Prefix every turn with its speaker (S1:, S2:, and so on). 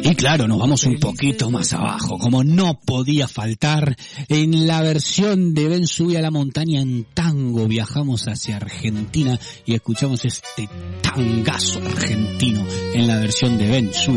S1: Y claro, nos vamos un poquito más abajo, como no podía faltar, en la versión de Ven Sube a la Montaña en tango, viajamos hacia Argentina y escuchamos este tangazo argentino en la versión de Ven Sube